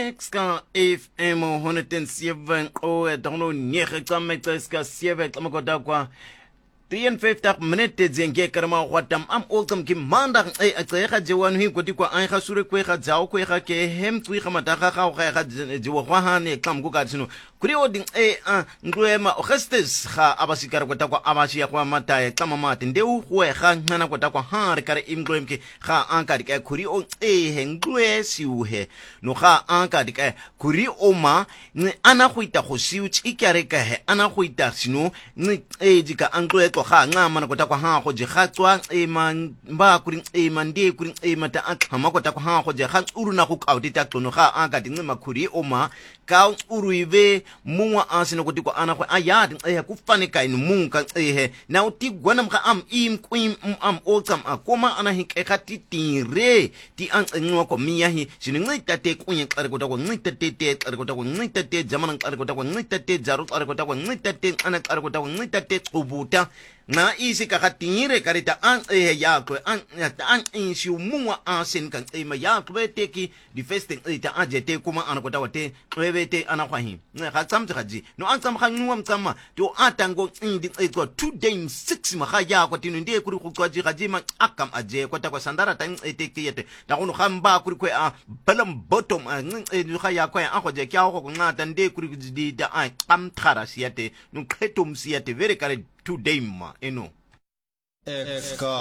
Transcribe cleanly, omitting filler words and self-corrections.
Ska FM 107 dono nege tsametse ska 7 tsamakota kwa 53 minute dzenge karama watam am oltam ki manda ga jewan hi goti kwa ai ga sure kwe ga jaw kwe ga ke hem twi ga madaga ga jewa kwa hane klam go ga tsino kuri oding ngwema ogestes ga abasikara kota kwa abasia kwa mata kama mate ndeu kwe ga ngana kota kwa ha re kare imglem ki ga anka di kuri o hengwe siuhe no ga anka di kuri oma ana go ita go siuch ikare ka he ana go ita sino dika angwe ga ngama na kota kwa ha go je ga tswa man ba kuri mande kuri mata akama kota kwa ha go je ga uru na go kaudi ta tlono ga anga di ngema kuri oma ka uru ive mungwa asino koti kwa ana kwa ayad ku fane ka in munga na uti gwana mga am im kwim am oltam akoma ana hike khati tire ti an ngwa ko miya hi sino ngita te kunye klare kota ko ngita te klare kota ko ngita te jamana klare kota ko ngita te jaru klare kota ko ngita te ana klare kota ko ngita te tsubuta na isi ka khatire karita an ya ko an insi mungwa asin kan ma ya ko te ki di festing ita ajete kuma ana kota wate webete ana kwa hi ga tsamtse gaji no an tsam khanywa mtsama to atango indi eko 2 days 6 ma ga ya ko tinu ndi kuri go tswaji gaji ma akam aje kota kwa sandara tan eteke yete da go no gamba kuri ko a balam bottom ga ya ko a go je kya go ngata ndi kuri di da a kam thara siate no khetum siate very kare 2 days ma eno Ska